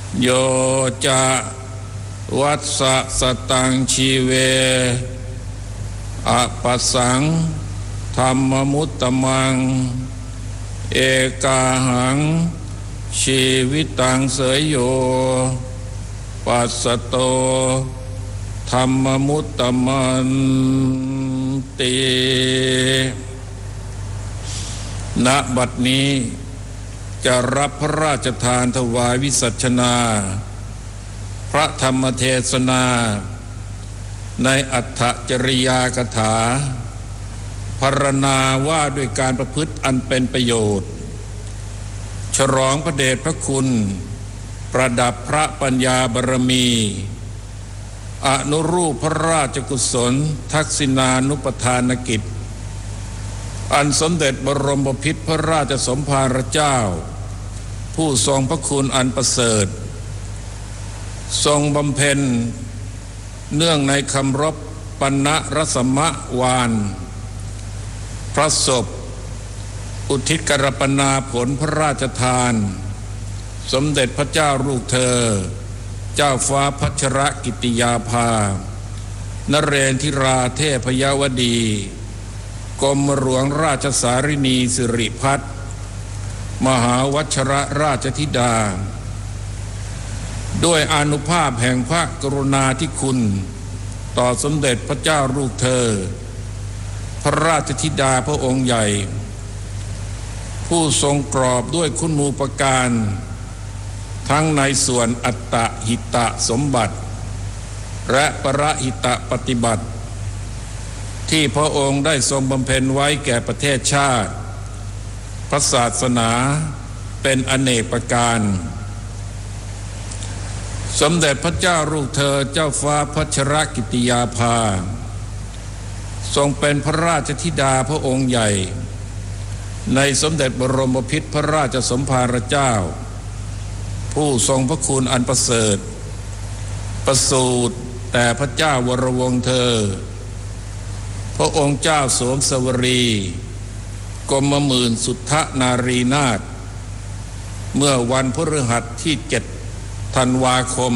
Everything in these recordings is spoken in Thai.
โยจะวัสสะสตังชีเวอปัสสังธรรมมุตตมังเอกาหังชีวิตังเสยโยปัสสโตธรรมมุตตมันติณบัดนี้จะรับพระราชทานถวายวิสัชนาพระธรรมเทศนาในอัฏฐจริยากถาพรรณนาว่าด้วยการประพฤติอันเป็นประโยชน์ฉลองพระเดชพระคุณประดับพระปัญญาบารมีอนุรูปพระราชกุศลทักษิณานุปทานกิจอันสมเด็จบรมบพิตรพระราชสมภารเจ้าผู้ทรงพระคุณอันประเสริฐทรงบำเพ็ญเนื่องในคำรบปัณณรสมวานพระศพอุทิศกรปนาผลพระราชทานสมเด็จพระเจ้าลูกเธอเจ้าฟ้าพัชรกิติยาภานเรนทิราเทพยวดีกรมหลวงราชสารินีสิริพัฒน์มหาวัชรราชธิดาด้วยอานุภาพแห่งพระกรุณาธิคุณต่อสมเด็จพระเจ้าลูกเธอพระราชธิดาพระองค์ใหญ่ผู้ทรงกรอบด้วยคุณูปการทั้งในส่วนอัตตหิตสมบัติและปรหิตปฏิบัติที่พระองค์ได้ทรงบำเพ็ญไว้แก่ประเทศชาติพระศาสนาเป็นอเนกประการสมเด็จพระเจ้าลูกเธอเจ้าฟ้าพัชรกิติยาภาทรงเป็นพระราชธิดาพระองค์ใหญ่ในสมเด็จบรมพิตรพระราชสมภารเจ้าผู้ทรงพระคุณอันประเสริฐประสูติแต่พระเจ้าวรวงศ์เธอพระองค์เจ้าสวมสวรีกรมหมื่นสุทธนารีนาถเมื่อวันพฤหัสที่7 ธันวาคม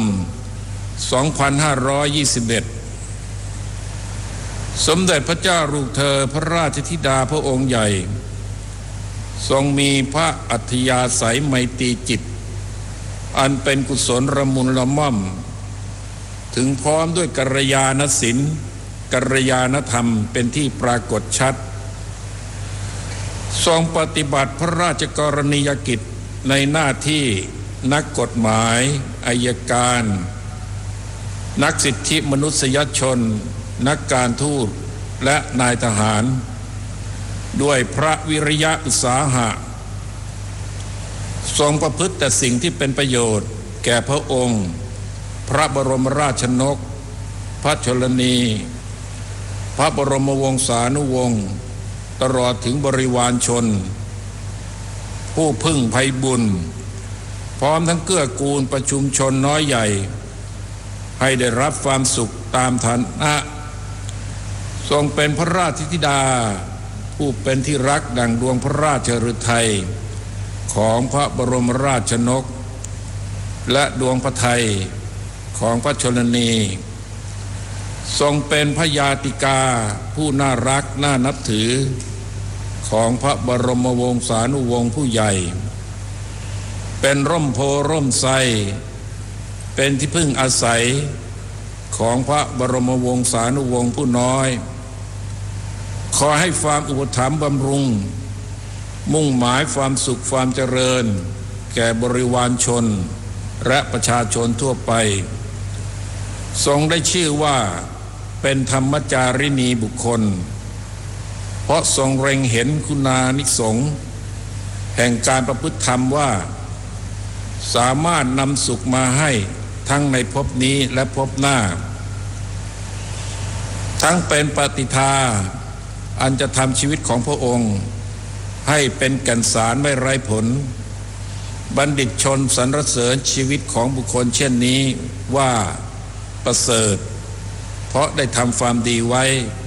2521 สมเด็จพระเจ้าลูกเธอพระราชธิดาพระองค์ใหญ่ทรงมีพระอัธยาศัยไมตรีจิตอันเป็นกุศลละมุนละม่อมถึงพร้อมด้วยกัลยาณศิลป์กัลยาณธรรมเป็นที่ปรากฏชัดทรงปฏิบัติพระราชกรณียกิจในหน้าที่นักกฎหมายอัยการนักสิทธิมนุษยชนนักการทูตและนายทหารด้วยพระวิริยะอุตสาหะทรงประพฤติแต่สิ่งที่เป็นประโยชน์แก่พระองค์พระบรมราชนกพระชลนีพระบรมวงศานุวงศ์ตลอดถึงบริวารชนผู้พึ่งไพบุญพร้อมทั้งเกื้อกูลประชุมชนน้อยใหญ่ให้ได้รับความสุขตามฐานะทรงเป็นพระราชธิดาผู้เป็นที่รักดั่งดวงพระราชฤทัยของพระบรมราชนกและดวงพระทัยของพระชนนีทรงเป็นพระญาติกาผู้น่ารักน่านับถือของพระบรมวงศานุวงศ์ผู้ใหญ่เป็นร่มโพร่มไทรเป็นที่พึ่งอาศัยของพระบรมวงศานุวงศ์ผู้น้อยขอให้ความอุปถัมภ์บำรุงมุ่งหมายความสุขความเจริญแก่บริวารชนและประชาชนทั่วไปทรงได้ชื่อว่าเป็นธรรมจาริณีบุคคลเพราะทรงเล็งเห็นคุณานิสงส์แห่งการประพฤติธรรมว่าสามารถนำสุขมาให้ทั้งในภพนี้และภพหน้าทั้งเป็นปฏิทาอันจะทำชีวิตของพระองค์ให้เป็นแก่นสารไม่ไร้ผลบัณฑิตชนสรรเสริญชีวิตของบุคคลเช่นนี้ว่าประเสริฐเพราะได้ทำความดีไว้